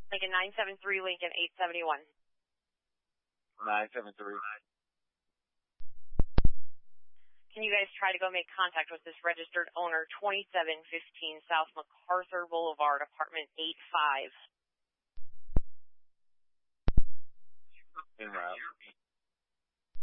Lincoln 973, Lincoln 871. 973. Can you guys try to go make contact with this registered owner, 2715 South MacArthur Boulevard, apartment 85? En route.